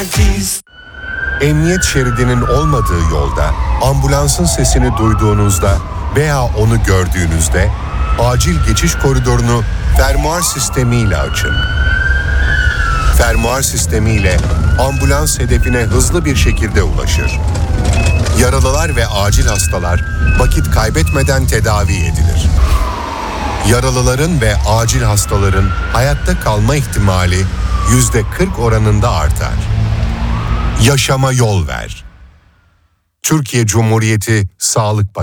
Emniyet şeridinin olmadığı yolda ambulansın sesini duyduğunuzda veya onu gördüğünüzde acil geçiş koridorunu fermuar sistemiyle açın. Fermuar sistemiyle ambulans hedefine hızlı bir şekilde ulaşır. Yaralılar ve acil hastalar vakit kaybetmeden tedavi edilir. Yaralıların ve acil hastaların hayatta kalma ihtimali %40 oranında artar. Yaşama yol ver. Türkiye Cumhuriyeti Sağlık Bakanlığı.